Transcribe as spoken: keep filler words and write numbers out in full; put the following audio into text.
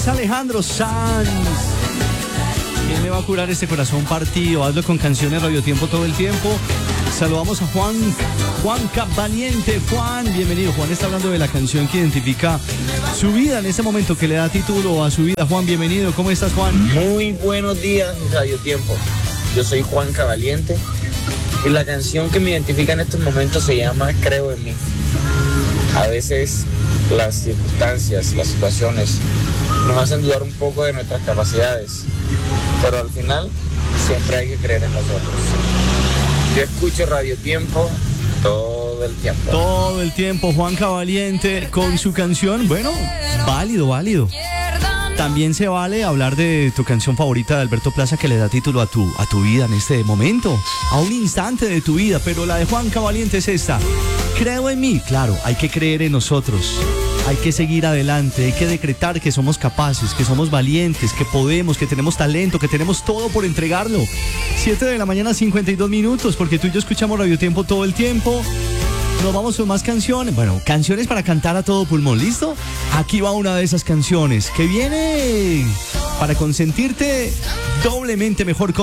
Alejandro Sanz. ¿Quién me va a curar este corazón partido? Hazlo con canciones Radio Tiempo todo el tiempo. Saludamos a Juan, Juan Valiente. Juan, bienvenido. Juan está hablando de la canción que identifica su vida en este momento, que le da título a su vida. Juan, bienvenido. ¿Cómo estás, Juan? Muy buenos días, Radio Tiempo. Yo soy Juan Valiente y la canción que me identifica en estos momentos se llama Creo en mí. A veces las circunstancias, las situaciones nos hacen dudar un poco de nuestras capacidades, pero al final siempre hay que creer en nosotros. Yo escucho Radio Tiempo todo el tiempo. Todo el tiempo, Juan Valiente con su canción. Bueno, válido, válido. También se vale hablar de tu canción favorita de Alberto Plaza, que le da título a tu, a tu vida en este momento, a un instante de tu vida. Pero la de Juan Valiente es esta: Creo en mí. Claro, hay que creer en nosotros. Hay que seguir adelante, hay que decretar que somos capaces, que somos valientes, que podemos, que tenemos talento, que tenemos todo por entregarlo. siete de la mañana, cincuenta y dos minutos, porque tú y yo escuchamos Radio Tiempo todo el tiempo. Nos vamos con más canciones. Bueno, canciones para cantar a todo pulmón, ¿listo? Aquí va una de esas canciones que viene para consentirte doblemente mejor.